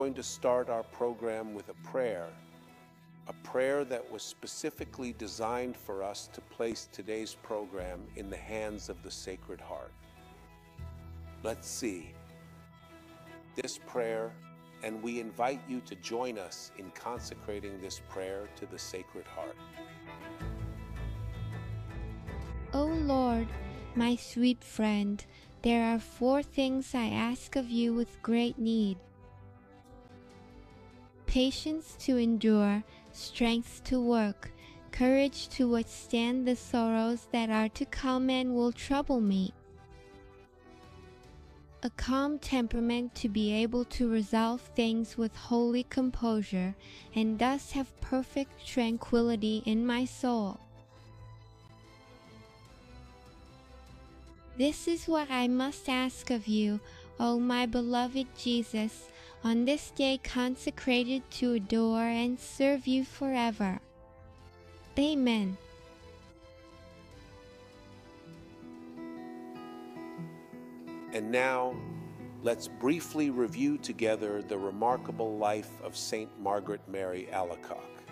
going to start our program with a prayer that was specifically designed for us to place today's program in the hands of the Sacred Heart. Let's see this prayer, and we invite you to join us in consecrating this prayer to the Sacred Heart. O Lord, my sweet friend, there are 4 things I ask of you with great need: patience to endure, strength to work, courage to withstand the sorrows that are to come and will trouble me, a calm temperament to be able to resolve things with holy composure, and thus have perfect tranquility in my soul. This is what I must ask of you, O my beloved Jesus, on this day consecrated to adore and serve you forever. Amen. And now, let's briefly review together the remarkable life of Saint Margaret Mary Alacoque.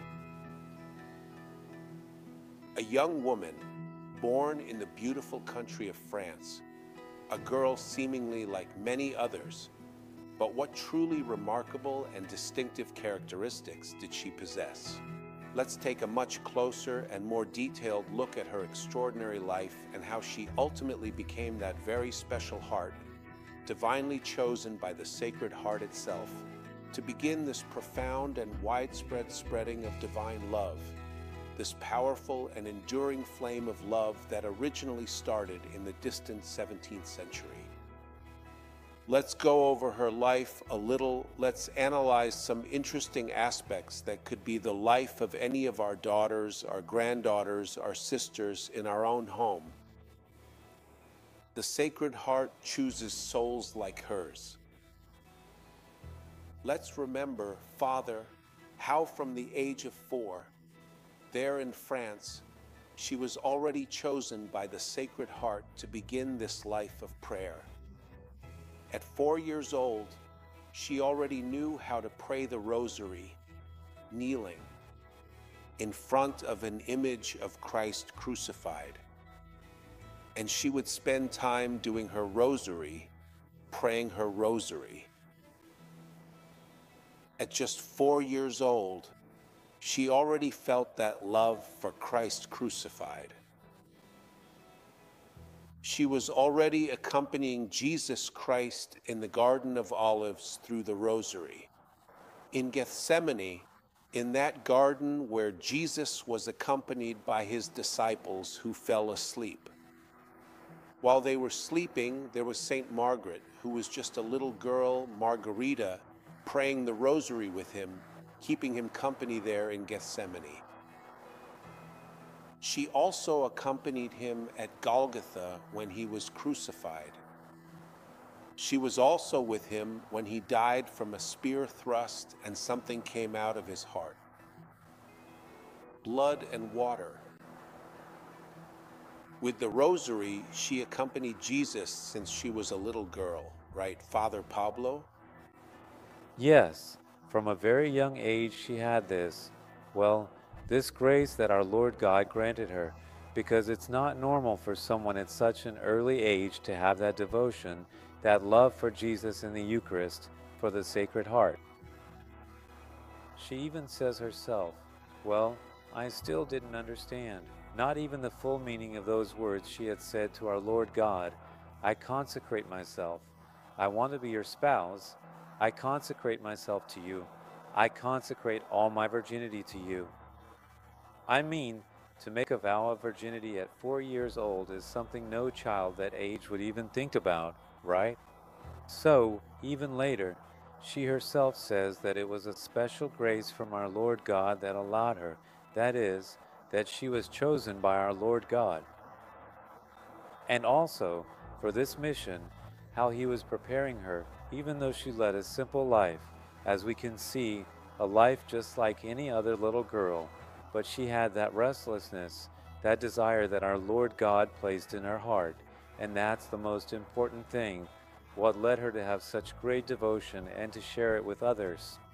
A young woman born in the beautiful country of France, a girl seemingly like many others, but what truly remarkable and distinctive characteristics did she possess? Let's take a much closer and more detailed look at her extraordinary life and how she ultimately became that very special heart, divinely chosen by the Sacred Heart itself, to begin this profound and widespread spreading of divine love, this powerful and enduring flame of love that originally started in the distant 17th century. Let's go over her life a little. Let's analyze some interesting aspects that could be the life of any of our daughters, our granddaughters, our sisters in our own home. The Sacred Heart chooses souls like hers. Let's remember, Father, how from the age of 4, there in France, she was already chosen by the Sacred Heart to begin this life of prayer. At 4 years old, she already knew how to pray the Rosary, kneeling, in front of an image of Christ crucified. And she would spend time doing her Rosary, praying her Rosary. At just 4 years old, she already felt that love for Christ crucified. She was already accompanying Jesus Christ in the Garden of Olives through the Rosary. In Gethsemane, in that garden where Jesus was accompanied by his disciples who fell asleep. While they were sleeping, there was Saint Margaret, who was just a little girl, Margarita, praying the Rosary with him, keeping him company there in Gethsemane. She also accompanied him at Golgotha when he was crucified. She was also with him when he died from a spear thrust and something came out of his heart. Blood and water. With the Rosary, she accompanied Jesus since she was a little girl, right, Father Pablo? Yes, from a very young age she had this, this grace that our Lord God granted her, because it's not normal for someone at such an early age to have that devotion, that love for Jesus in the Eucharist, for the Sacred Heart. She even says herself, I still didn't understand, not even the full meaning of those words she had said to our Lord God, I consecrate myself. I want to be your spouse. I consecrate myself to you. I consecrate all my virginity to you. I mean, to make a vow of virginity at 4 years old is something no child that age would even think about, right? So, even later, she herself says that it was a special grace from our Lord God that allowed her, that is, that she was chosen by our Lord God. And also, for this mission, how he was preparing her, even though she led a simple life, as we can see, a life just like any other little girl, but she had that restlessness, that desire that our Lord God placed in her heart, and that's the most important thing, What led her to have such great devotion and to share it with others?